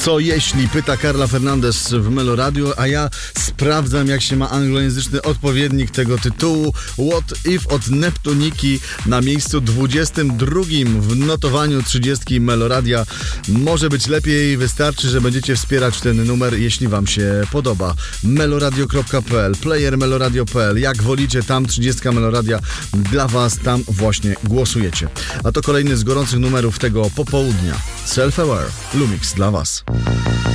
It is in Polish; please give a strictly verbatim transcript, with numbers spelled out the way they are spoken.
Co jeśli? Pyta Carla Fernandez w Melo Radio, a ja sprawdzam, jak się ma anglojęzyczny odpowiednik tego tytułu. What If od Neptuniki na miejscu dwudziestym drugim w notowaniu trzydziestki Melo Radia. Może być lepiej, wystarczy, że będziecie wspierać ten numer, jeśli wam się podoba. meloradio kropka p l, player meloradio kropka p l, jak wolicie, tam trzydziestka Melo Radia dla was, tam właśnie głosujecie. A to kolejny z gorących numerów tego popołudnia. Self-Aware, Lumix dla was.